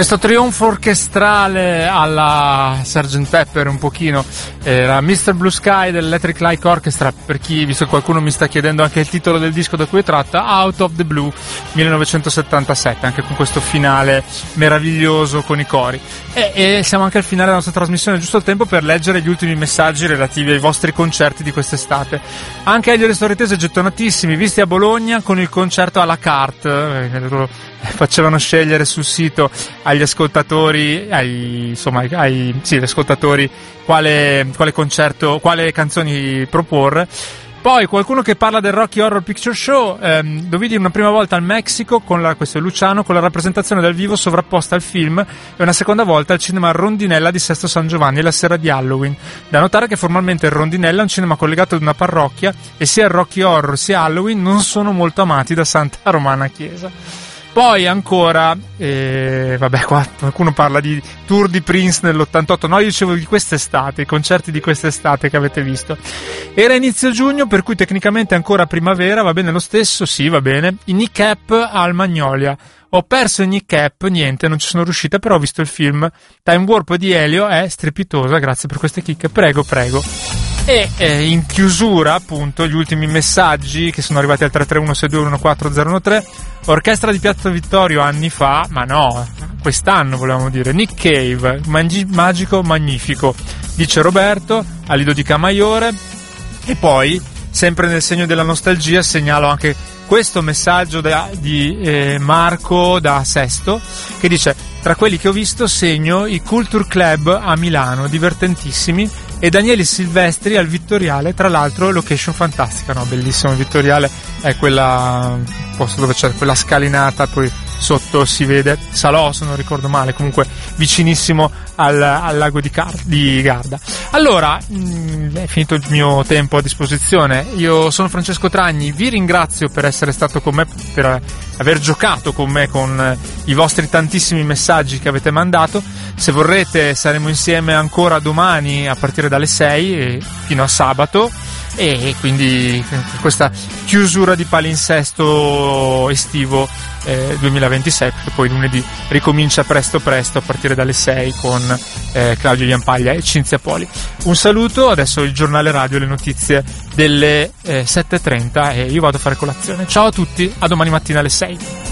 Questo trionfo orchestrale alla Sgt. Pepper un pochino era Mr. Blue Sky dell'Electric Light Orchestra, per chi, visto che qualcuno mi sta chiedendo anche il titolo del disco da cui è tratta, Out of the Blue 1977, anche con questo finale meraviglioso con i cori. E siamo anche al finale della nostra trasmissione, giusto il tempo per leggere gli ultimi messaggi relativi ai vostri concerti di quest'estate. Anche agli Storitese gettonatissimi, visti a Bologna con il concerto à la carte, facevano scegliere sul sito agli ascoltatori, agli ascoltatori quale concerto, quale canzoni proporre. Poi qualcuno che parla del Rocky Horror Picture Show, lo vidi una prima volta al Messico, questo è Luciano, con la rappresentazione dal vivo sovrapposta al film, e una seconda volta al cinema Rondinella di Sesto San Giovanni la sera di Halloween. Da notare che formalmente il Rondinella è un cinema collegato ad una parrocchia e sia il Rocky Horror sia Halloween non sono molto amati da Santa Romana Chiesa. Poi ancora, qua qualcuno parla di tour di Prince nell'88, no, io dicevo di quest'estate, i concerti di quest'estate che avete visto. Era inizio giugno, per cui tecnicamente ancora primavera, va bene lo stesso, sì, va bene. I Kneecap al Magnolia. Ho perso i Kneecap, niente, non ci sono riuscita, però ho visto il film. Time Warp di Elio è strepitosa, grazie per queste chicche, prego. E in chiusura, appunto, gli ultimi messaggi che sono arrivati al 331-621-4013. Orchestra di Piazza Vittorio anni fa, ma no, quest'anno volevamo dire. Nick Cave, magico, magnifico, dice Roberto, a Lido di Camaiore. E poi, sempre nel segno della nostalgia, segnalo anche questo messaggio di Marco da Sesto, che dice: tra quelli che ho visto segno i Culture Club a Milano, divertentissimi, e Daniele Silvestri al Vittoriale, tra l'altro location fantastica, no, bellissimo. Il Vittoriale è quella posto dove c'è quella scalinata, poi sotto si vede Salò, se non ricordo male, comunque vicinissimo al lago di Garda. Allora, è finito il mio tempo a disposizione. Io sono Francesco Tragni, vi ringrazio per essere stato con me, per aver giocato con me con i vostri tantissimi messaggi che avete mandato. Se vorrete saremo insieme ancora domani a partire dalle 6 e fino a sabato, e quindi questa chiusura di palinsesto estivo 2026, perché poi lunedì ricomincia presto a partire dalle 6 con Claudio Iampaglia e Cinzia Poli. Un saluto, adesso il giornale radio, le notizie delle 7:30 e io vado a fare colazione. Ciao a tutti, a domani mattina alle 6.